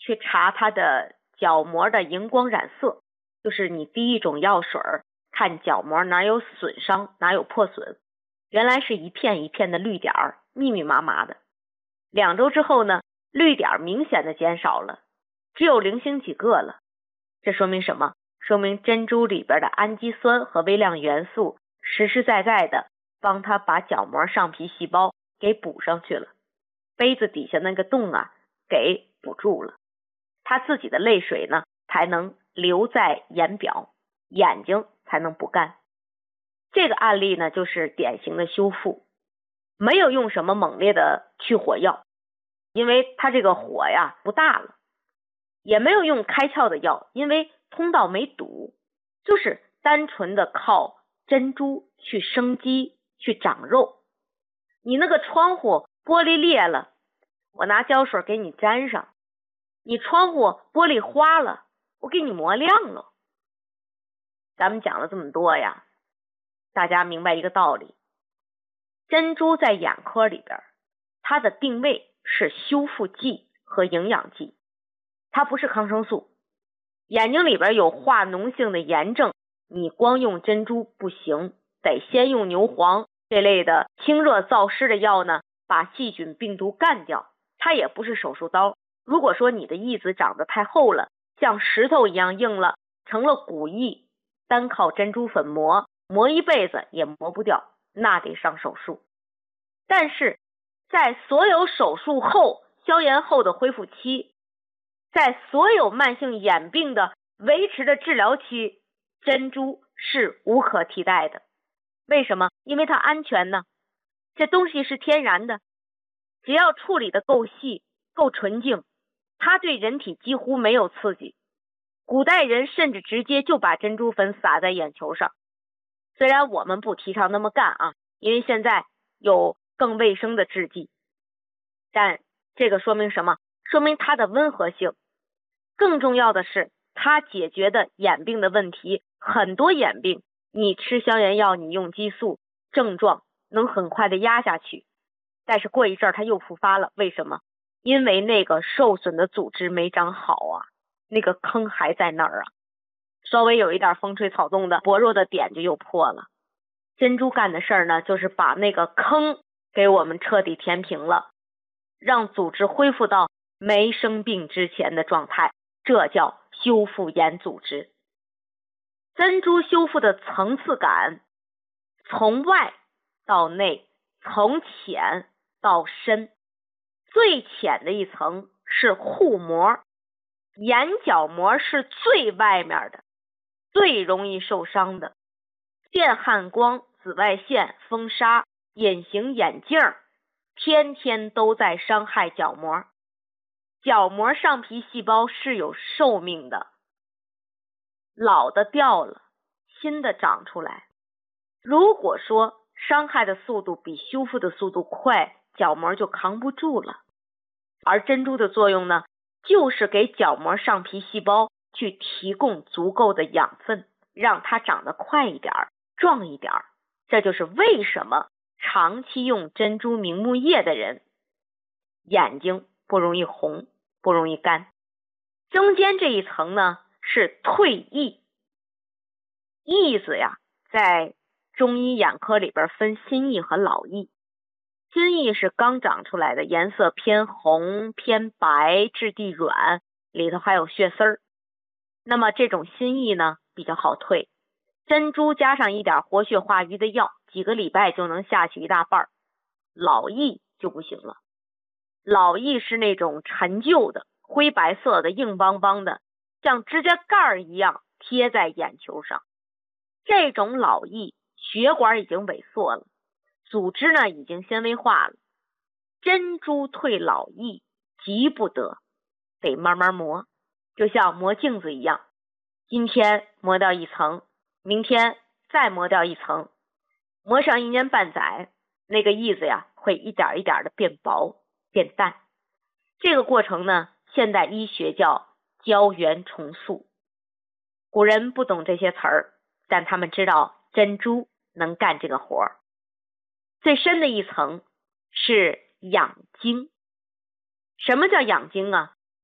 去查它的角膜的荧光染色，就是你滴一种药水看角膜哪有损伤哪有破损，原来是一片一片的绿点儿，密密麻麻的。2周之后呢，绿点明显的减少了，只有零星几个了。这说明什么？说明珍珠里边的氨基酸和微量元素实实在在的帮它把角膜上皮细胞给补上去了，杯子底下那个洞啊给补住了，它自己的泪水呢才能留在眼表，眼睛才能不干。这个案例呢就是典型的修复，没有用什么猛烈的去火药，因为它这个火呀不大了，也没有用开窍的药，因为通道没堵，就是单纯的靠珍珠去生肌去长肉。你那个窗户玻璃裂了，我拿胶水给你粘上，你窗户玻璃花了，我给你磨亮了。咱们讲了这么多呀，大家明白一个道理，珍珠在眼科里边，它的定位是修复剂和营养剂，它不是抗生素。眼睛里边有化脓性的炎症，你光用珍珠不行，得先用牛黄这类的清热燥湿的药呢，把细菌病毒干掉。它也不是手术刀，如果说你的义子长得太厚了，像石头一样硬了，成了骨翳，单靠珍珠粉磨一辈子也磨不掉，那得上手术。但是在所有手术后消炎后的恢复期，在所有慢性眼病的维持的治疗期，珍珠是无可替代的。为什么？因为它安全呢，这东西是天然的，只要处理的够细够纯净，它对人体几乎没有刺激。古代人甚至直接就把珍珠粉撒在眼球上，虽然我们不提倡那么干啊，因为现在有更卫生的制剂，但这个说明什么？说明它的温和性。更重要的是，它解决的眼病的问题，很多眼病你吃消炎药，你用激素，症状能很快的压下去，但是过一阵它又复发了。为什么？因为那个受损的组织没长好啊，那个坑还在那儿啊，稍微有一点风吹草动的薄弱的点就又破了。珍珠干的事儿呢，就是把那个坑给我们彻底填平了，让组织恢复到没生病之前的状态，这叫修复眼组织。珍珠修复的层次感，从外到内，从浅到深。最浅的一层是护膜，眼角膜是最外面的，最容易受伤的。电焊光、紫外线、风沙、隐形眼镜天天都在伤害角膜。角膜上皮细胞是有寿命的，老的掉了，新的长出来。如果说伤害的速度比修复的速度快，角膜就扛不住了。而珍珠的作用呢，就是给角膜上皮细胞去提供足够的养分，让它长得快一点，壮一点。这就是为什么长期用珍珠明目液的人眼睛不容易红，不容易干。中间这一层呢是退翳。翳子呀，在中医眼科里边分新翳和老翳。新翳是刚长出来的，颜色偏红偏白，质地软，里头还有血丝儿。那么这种新翳呢比较好退，珍珠加上一点活血化瘀的药，几个礼拜就能下去一大半。老翳就不行了，老翳是那种陈旧的灰白色的，硬邦邦的，像指甲盖一样贴在眼球上。这种老翳血管已经萎缩了，组织呢已经纤维化了。珍珠退老翳急不得，得慢慢磨，就像磨镜子一样，今天磨掉一层，明天再磨掉一层，磨上1年半载，那个翳子呀会一点一点的变薄变淡。这个过程呢，现代医学叫胶原重塑。古人不懂这些词儿，但他们知道珍珠能干这个活儿。最深的一层是养精。什么叫养精啊？